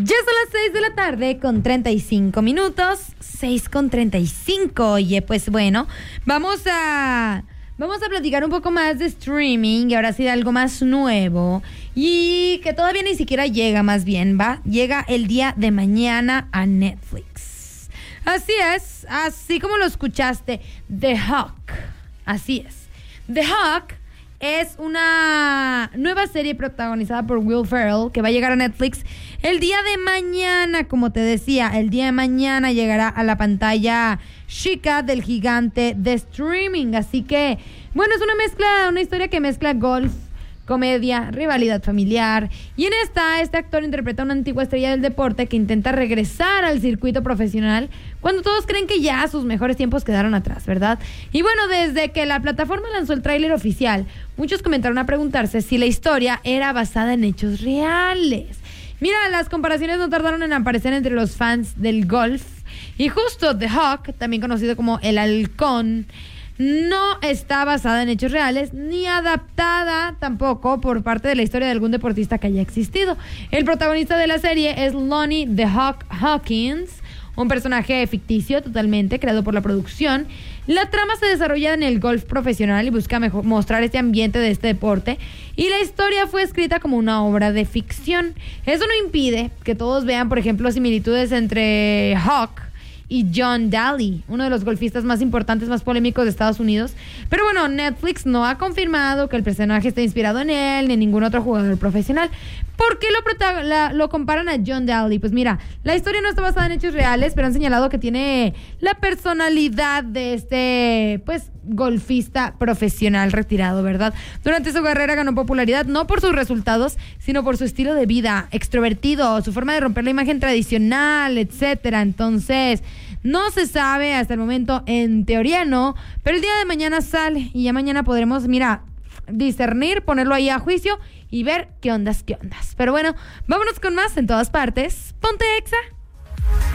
Ya son las 6 de la tarde con 35 minutos. 6 con 35. Oye, pues bueno, vamos a platicar un poco más de streaming y ahora sí de algo más nuevo y que todavía ni siquiera llega, más bien, ¿va? Llega el día de mañana a Netflix. Así es, así como lo escuchaste, The Hawk. Así es. The Hawk es una nueva serie protagonizada por Will Ferrell que va a llegar a Netflix el día de mañana. Como te decía, el día de mañana llegará a la pantalla chica del gigante de streaming. Así que, bueno, es una historia que mezcla golf, comedia, rivalidad familiar. Y en este actor interpreta a una antigua estrella del deporte que intenta regresar al circuito profesional cuando todos creen que ya sus mejores tiempos quedaron atrás, ¿verdad? Y bueno, desde que la plataforma lanzó el tráiler oficial, muchos comenzaron a preguntarse si la historia era basada en hechos reales. Mira, las comparaciones no tardaron en aparecer entre los fans del golf. Y justo The Hawk, también conocido como El Halcón, no está basada en hechos reales ni adaptada tampoco por parte de la historia de algún deportista que haya existido. El protagonista de la serie es Lonnie The Hawk Hawkins, un personaje ficticio totalmente creado por la producción. La trama se desarrolla en el golf profesional y busca mostrar este ambiente de este deporte, y la historia fue escrita como una obra de ficción. Eso no impide que todos vean, por ejemplo, similitudes entre Hawk y John Daly, uno de los golfistas más importantes, más polémicos de Estados Unidos. Pero bueno, Netflix no ha confirmado que el personaje esté inspirado en él ni en ningún otro jugador profesional. ¿Por qué lo comparan a John Daly? Pues mira, la historia no está basada en hechos reales, pero han señalado que tiene la personalidad de este, pues, golfista profesional retirado, ¿verdad? Durante su carrera ganó popularidad no por sus resultados, sino por su estilo de vida extrovertido, su forma de romper la imagen tradicional, etcétera. Entonces, no se sabe hasta el momento, en teoría no, pero el día de mañana sale y ya mañana podremos, mira, discernir, ponerlo ahí a juicio y ver qué ondas. Pero bueno, vámonos con más en todas partes. Ponte Exa.